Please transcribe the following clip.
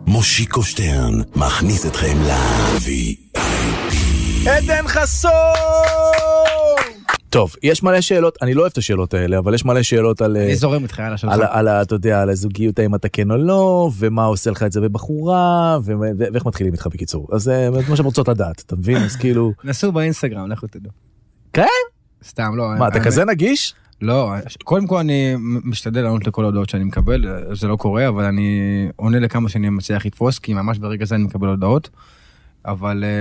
מושיקו שטרן מכניס אתכם ל-VIP. עדן חסון! טוב, יש מלא שאלות, אני לא אוהב את השאלות האלה, אבל יש מלא שאלות על... אני זורם איתך, על השאלות. אתה יודע, על הזוגיות, האם אתה כן או לא, ומה עושה לך את זה בבחורה, ואיך מתחילים איתך בקיצור. אז זה מה שהן רוצות לדעת, אתה מבין? אז כאילו... נסו באינסטגרם, לכו תדעו. כן? סתם, לא. מה, אתה כזה נגיש? לא, קודם כל אני משתדל לענות לכל ההודעות שאני מקבל, זה לא קורה, אבל אני עונה לכמה שאני מצליח לתפוס, כי ממש ברגע זה אני מקבל הודעות, אבל...